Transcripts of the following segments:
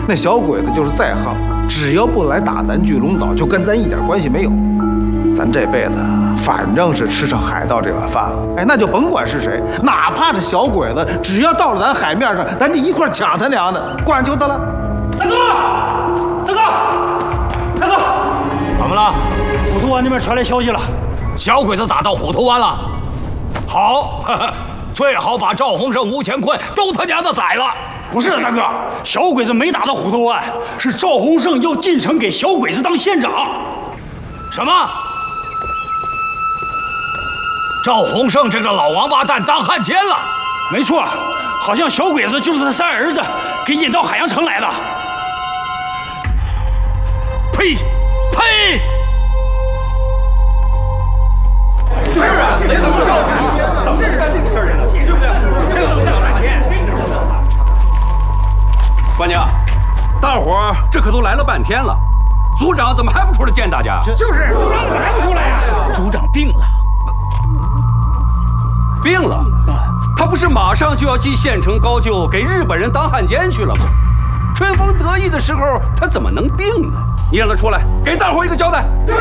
那小鬼子就是再横，只要不来打咱巨龙岛，就跟咱一点关系没有。咱这辈子反正是吃上海盗这碗饭了，哎，那就甭管是谁，哪怕是小鬼子，只要到了咱海面上，咱就一块抢他娘的，管就得了。 大哥， 怎么了？ 虎头湾那边传来消息了， 小鬼子打到虎头湾了。好，最好把赵洪胜、吴乾坤都他娘的宰了。 不是大哥，小鬼子没打到虎头湾，是赵洪胜要进城给小鬼子当县长。 什么？赵洪胜这个老王八蛋当汉奸了？ 没错，好像小鬼子就是他三儿子给引到海洋城来的。 呸！ 是啊，这怎么赵钱？怎么这是干这个事儿的？对不对？这个叫半天。 官娘，大伙儿这可都来了半天了，组长怎么还不出来见大家？ 就是组长怎么还不出来呀？ 组长病了。 病了？他不是马上就要进县城高就给日本人当汉奸去了吗？春风得意的时候，他怎么能病呢？你让他出来，给大伙一个交代。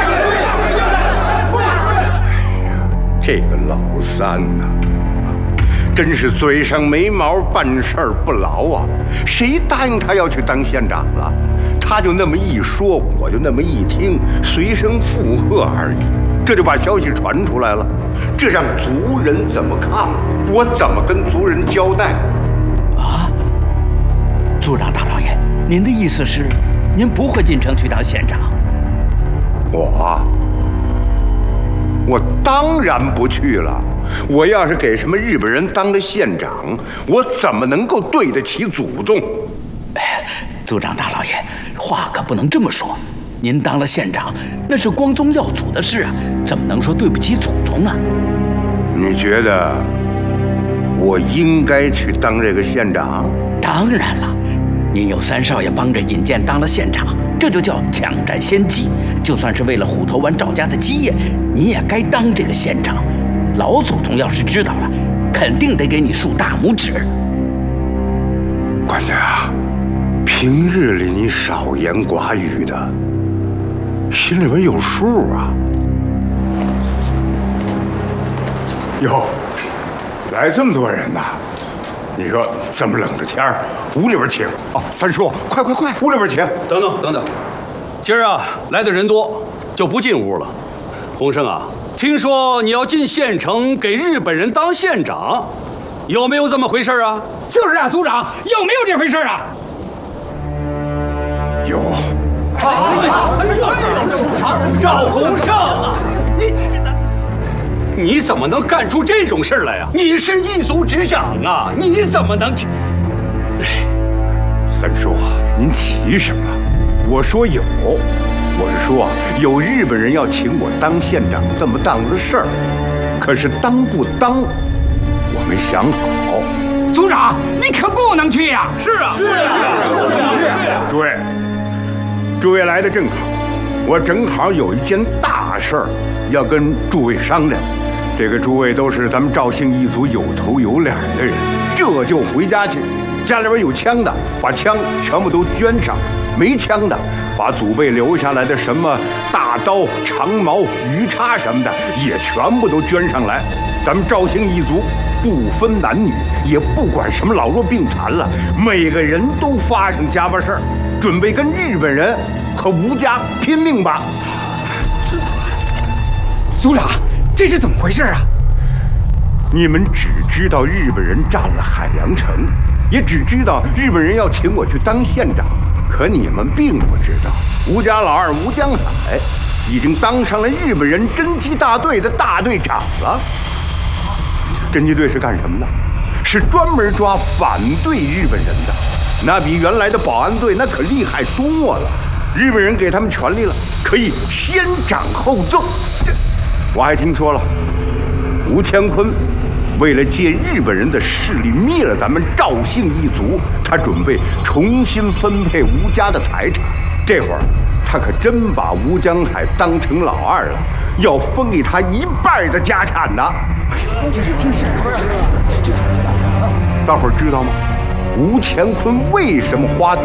这个老三呐，真是嘴上没毛，办事儿不牢啊！谁答应他要去当县长了？他就那么一说，我就那么一听，随声附和而已。这就把消息传出来了，这让族人怎么看？我怎么跟族人交代？ 啊，组长大老爷，您的意思是，您不会进城去当县长？ 我当然不去了。我要是给什么日本人当了县长，我怎么能够对得起祖宗？ 组长大老爷，话可不能这么说。您当了县长，那是光宗耀祖的事啊，怎么能说对不起祖宗呢？ 你觉得我应该去当这个县长？ 当然了，您有三少爷帮着引荐当了县长，这就叫抢占先机。就算是为了虎头湾赵家的基业，你也该当这个县长。老祖宗要是知道了，肯定得给你竖大拇指。 官家，平日里你少言寡语的，心里边有数啊。哟，来这么多人呐！你说这么冷的天儿，屋里边请。哦，三叔，快，屋里边请。 等等，今儿啊来的人多，就不进屋了。洪胜啊，听说你要进县城给日本人当县长，有没有这么回事啊？ 就是啊，组长，有没有这回事啊？ 有。 赵洪胜啊，你怎么能干出这种事来呀？你是一族之长啊，你怎么能？ 三叔，您急什么？我说有，我是说有日本人要请我当县长这么档子事儿，可是当不当，我没想好。 组长，你可不能去呀！ 是啊， 诸位来的正好，我正好有一件大事儿要跟诸位商量。这个诸位都是咱们赵姓一族有头有脸的人，这就回家去。家里边有枪的，把枪全部都捐上；没枪的，把祖辈留下来的什么大刀、长矛、鱼叉什么的，也全部都捐上来。咱们赵姓一族不分男女，也不管什么老弱病残了，每个人都发上家巴事儿，准备跟日本人和吴家拼命吧。 组长，这是怎么回事啊？ 你们只知道日本人占了海洋城，也只知道日本人要请我去当县长，可你们并不知道，吴家老二吴江海已经当上了日本人侦缉大队的大队长了。侦缉队是干什么的？是专门抓反对日本人的，那比原来的保安队那可厉害多了。日本人给他们权利了，可以先斩后奏。我还听说了，吴乾坤为了借日本人的势力灭了咱们赵姓一族，他准备重新分配吴家的财产。这会儿他可真把吴江海当成老二了，要分给他1半的家产呢。 这是真事儿。 大伙儿知道吗？吴乾坤为什么花